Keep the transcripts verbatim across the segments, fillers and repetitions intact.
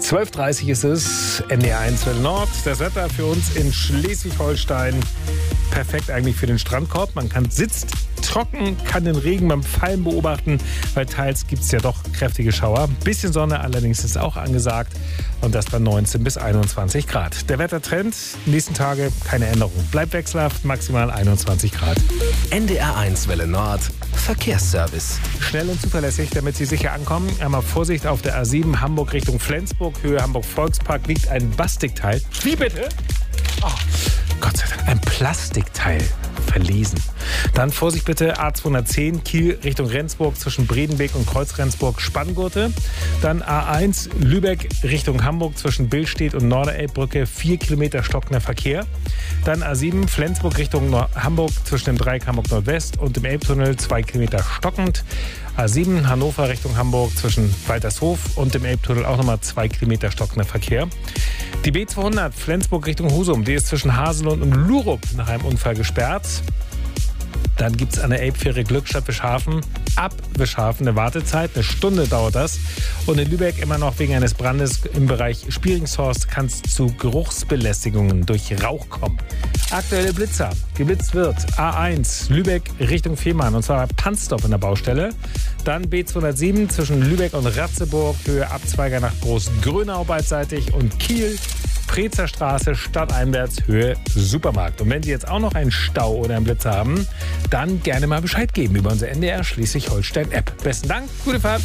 zwölf Uhr dreißig ist es, N D R eins Welle Nord. Das Wetter für uns in Schleswig-Holstein perfekt eigentlich für den Strandkorb. Man kann sitzt trocken, kann den Regen beim Fallen beobachten, weil teils gibt es ja doch kräftige Schauer. Ein bisschen Sonne allerdings ist auch angesagt und das bei neunzehn bis einundzwanzig Grad. Der Wettertrend, nächsten Tage keine Änderung. Bleibt wechselhaft, maximal einundzwanzig Grad. N D R eins Welle Nord, Verkehrsservice. Schnell und zuverlässig, damit Sie sicher ankommen. Einmal Vorsicht auf der A sieben Hamburg Richtung Flensburg, Höhe Hamburg Volkspark liegt ein Bastikteil. Wie bitte? Oh, Gott sei Dank, ein Plastikteil verlesen. Dann Vorsicht bitte, A zweihundertzehn Kiel Richtung Rendsburg zwischen Bredenbeek und Kreuz-Rendsburg Spanngurte. Dann A eins Lübeck Richtung Hamburg zwischen Billstedt und Norderelbbrücke vier Kilometer stockender Verkehr. Dann A sieben Flensburg Richtung Nord- Hamburg zwischen dem Dreieck Hamburg Nordwest und dem Elbtunnel zwei Kilometer stockend. A sieben Hannover Richtung Hamburg zwischen Waltershof und dem Elbtunnel auch nochmal zwei Kilometer stockender Verkehr. Die B zweihundert Flensburg Richtung Husum, die ist zwischen Haselund und Lurup nach einem Unfall gesperrt. Dann gibt es an der Elbfähre Glückstadt Wischhafen ab Wischhafen eine Wartezeit. Eine Stunde dauert das. Und in Lübeck immer noch wegen eines Brandes im Bereich Spieringshorst kann es zu Geruchsbelästigungen durch Rauch kommen. Aktuelle Blitzer. Geblitzt wird A eins Lübeck Richtung Fehmarn und zwar Panzstopp in der Baustelle. Dann B zweihundertsieben zwischen Lübeck und Ratzeburg, Höhe Abzweiger nach Großgrönau beidseitig und Kiel. Prezer Straße, stadteinwärts, Höhe Supermarkt. Und wenn Sie jetzt auch noch einen Stau oder einen Blitzer haben, dann gerne mal Bescheid geben über unsere N D R Schleswig-Holstein-App. Besten Dank, gute Fahrt.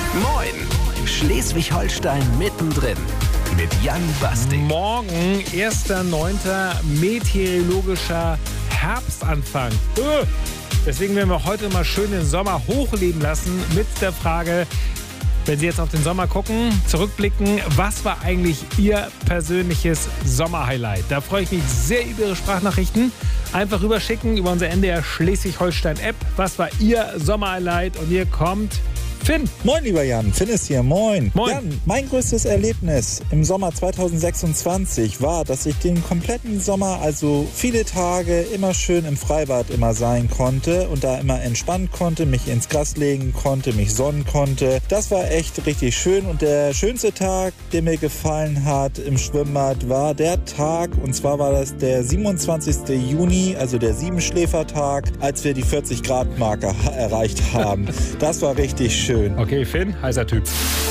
Moin, Schleswig-Holstein mittendrin mit Jan Bastik. Morgen, erster neunter meteorologischer Herbstanfang. Öh. Deswegen werden wir heute mal schön den Sommer hochleben lassen mit der Frage, wenn Sie jetzt auf den Sommer gucken, zurückblicken, was war eigentlich Ihr persönliches Sommerhighlight? Da freue ich mich sehr über Ihre Sprachnachrichten. Einfach rüberschicken über unsere N D R Schleswig-Holstein-App. Was war Ihr Sommerhighlight? Und hier kommt Finn. Moin, lieber Jan. Finn ist hier. Moin. Moin. Jan, mein größtes Erlebnis im Sommer zweitausendsechsundzwanzig war, dass ich den kompletten Sommer, also viele Tage, immer schön im Freibad immer sein konnte und da immer entspannen konnte, mich ins Gras legen konnte, mich sonnen konnte. Das war echt richtig schön und der schönste Tag, der mir gefallen hat im Schwimmbad, war der Tag, und zwar war das der siebenundzwanzigster Juni, also der Siebenschläfertag, als wir die vierzig Grad Marke erreicht haben. Das war richtig schön. Okay, Finn, heißer Typ.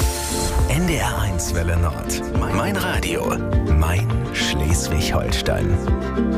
N D R eins Welle Nord. Mein Radio. Mein Schleswig-Holstein.